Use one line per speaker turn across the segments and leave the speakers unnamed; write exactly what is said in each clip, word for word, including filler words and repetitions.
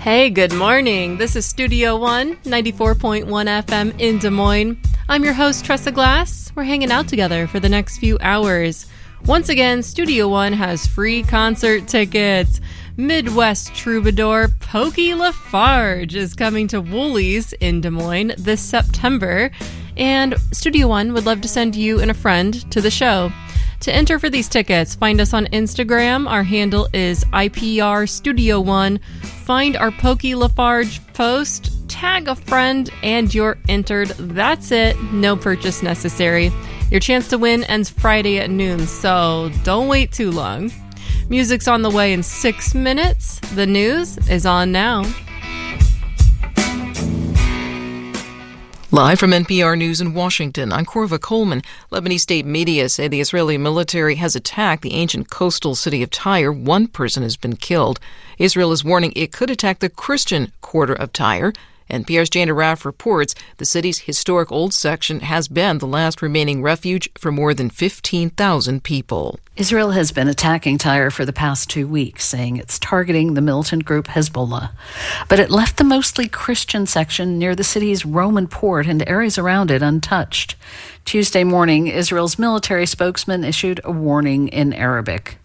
Hey, good morning. This is Studio One, ninety-four point one F M in Des Moines. I'm your host, Tressa Glass. We're hanging out together for the next few hours. Once again, Studio One has free concert tickets. Midwest troubadour Pokey LaFarge is coming to Woolies in Des Moines this September, and Studio One would love to send you and a friend to the show. To enter for these tickets, find us on Instagram. Our handle is I P R Studio One. Find our Pokey LaFarge post, tag a friend, and you're entered. That's it. No purchase necessary. Your chance to win ends Friday at noon, so don't wait too long. Music's on the way in six minutes. The news is on now.
Live from N P R News in Washington, I'm Corva Coleman. Lebanese state media say the Israeli military has attacked the ancient coastal city of Tyre. One person has been killed. Israel is warning it could attack the Christian quarter of Tyre. N P R's Jane Arraf reports the city's historic old section has been the last remaining refuge for more than fifteen thousand people.
Israel has been attacking Tyre for the past two weeks, saying it's targeting the militant group Hezbollah. But it left the mostly Christian section near the city's Roman port and areas around it untouched. Tuesday morning, Israel's military spokesman issued a warning in Arabic.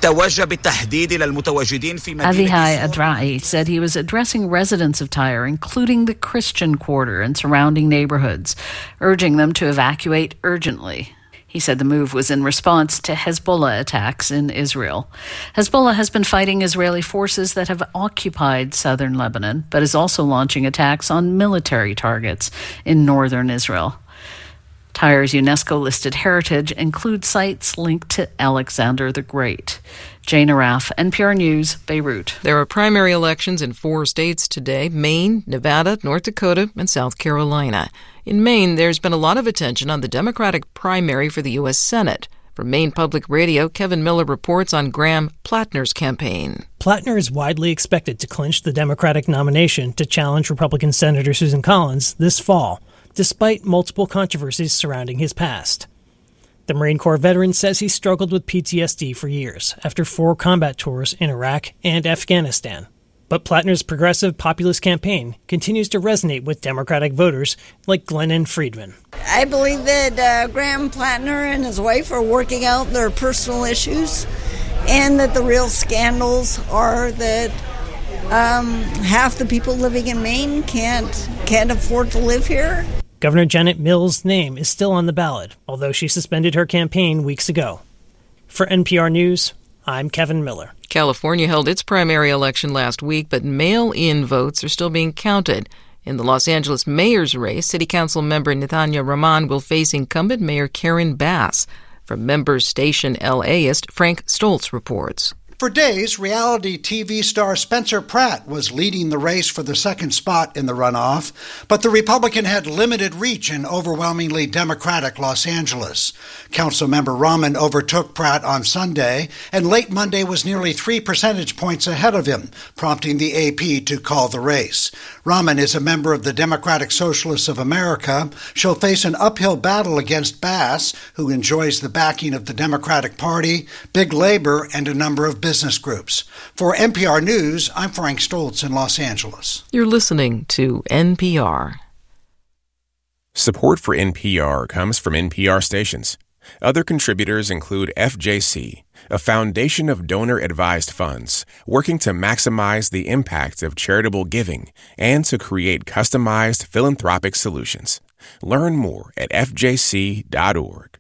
Avihai Adrai said he was addressing residents of Tyre, including the Christian quarter and surrounding neighborhoods, urging them to evacuate urgently. He said the move was in response to Hezbollah attacks in Israel. Hezbollah has been fighting Israeli forces that have occupied southern Lebanon, but is also launching attacks on military targets in northern Israel. Tyre's UNESCO-listed heritage includes sites linked to Alexander the Great. Jane Arraf, N P R News, Beirut.
There are primary elections in four states today: Maine, Nevada, North Dakota, and South Carolina. In Maine, there's been a lot of attention on the Democratic primary for the U S Senate. From Maine Public Radio, Kevin Miller reports on Graham Plattner's campaign.
Plattner is widely expected to clinch the Democratic nomination to challenge Republican Senator Susan Collins this fall, despite multiple controversies surrounding his past. The Marine Corps veteran says he struggled with P T S D for years after four combat tours in Iraq and Afghanistan. But Plattner's progressive populist campaign continues to resonate with Democratic voters like Glennon Friedman.
I believe that uh, Graham Plattner and his wife are working out their personal issues, and that the real scandals are that um, half the people living in Maine can't can't afford to live here.
Governor Janet Mills' name is still on the ballot, although she suspended her campaign weeks ago. For N P R News, I'm Kevin Miller.
California held its primary election last week, but mail-in votes are still being counted. In the Los Angeles mayor's race, City Council member Nathania Rahman will face incumbent Mayor Karen Bass. From member station LAist, Frank Stoltz reports.
For days, reality T V star Spencer Pratt was leading the race for the second spot in the runoff, but the Republican had limited reach in overwhelmingly Democratic Los Angeles. Councilmember Rahman overtook Pratt on Sunday, and late Monday was nearly three percentage points ahead of him, prompting the A P to call the race. Rahman is a member of the Democratic Socialists of America. She'll face an uphill battle against Bass, who enjoys the backing of the Democratic Party, Big Labor, and a number of business business groups. For N P R News, I'm Frank Stoltz in Los Angeles.
You're listening to N P R.
Support for N P R comes from N P R stations. Other contributors include F J C, a foundation of donor-advised funds working to maximize the impact of charitable giving and to create customized philanthropic solutions. Learn more at F J C dot org.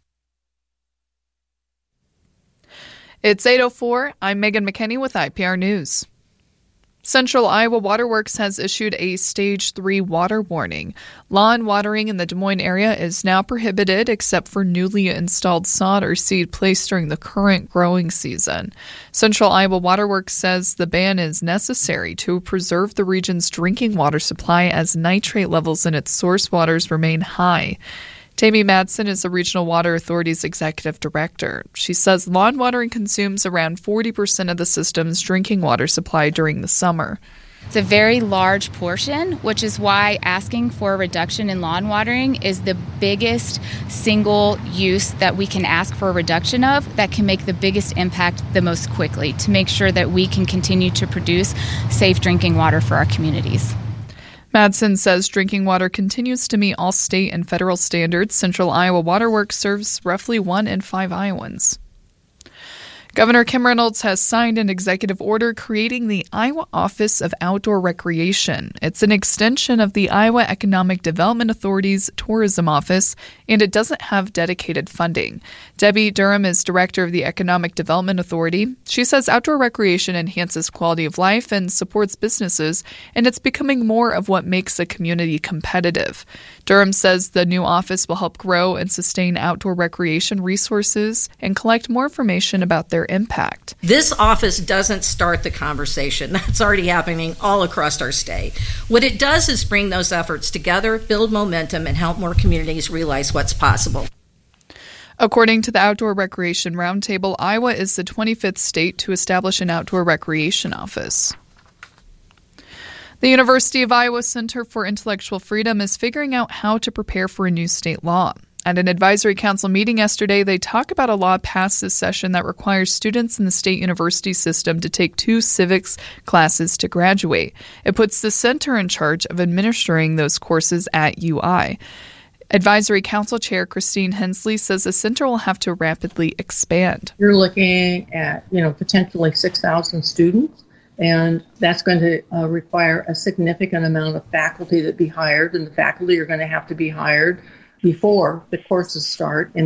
It's eight oh four. I'm Megan McKinney with I P R News. Central Iowa Waterworks has issued a Stage three water warning. Lawn watering in the Des Moines area is now prohibited except for newly installed sod or seed placed during the current growing season. Central Iowa Waterworks says the ban is necessary to preserve the region's drinking water supply as nitrate levels in its source waters remain high. Tammy Madsen is the Regional Water Authority's executive director. She says lawn watering consumes around forty percent of the system's drinking water supply during the summer.
It's a very large portion, which is why asking for a reduction in lawn watering is the biggest single use that we can ask for a reduction of that can make the biggest impact the most quickly to make sure that we can continue to produce safe drinking water for our communities.
Madsen says drinking water continues to meet all state and federal standards. Central Iowa Water Works serves roughly one in five Iowans. Governor Kim Reynolds has signed an executive order creating the Iowa Office of Outdoor Recreation. It's an extension of the Iowa Economic Development Authority's Tourism Office, and it doesn't have dedicated funding. Debbie Durham is director of the Economic Development Authority. She says outdoor recreation enhances quality of life and supports businesses, and it's becoming more of what makes a community competitive. Durham says the new office will help grow and sustain outdoor recreation resources and collect more information about their impact.
This office doesn't start the conversation. That's already happening all across our state. What it does is bring those efforts together, build momentum, and help more communities realize what's possible.
According to the Outdoor Recreation Roundtable, Iowa is the twenty-fifth state to establish an outdoor recreation office. The University of Iowa Center for Intellectual Freedom is figuring out how to prepare for a new state law. At an advisory council meeting yesterday, they talk about a law passed this session that requires students in the state university system to take two civics classes to graduate. It puts the center in charge of administering those courses at U I. Advisory Council Chair Christine Hensley says the center will have to rapidly expand.
You're looking at, you know, potentially six thousand students, and that's going to uh, require a significant amount of faculty that be hired, and the faculty are going to have to be hired before the courses start in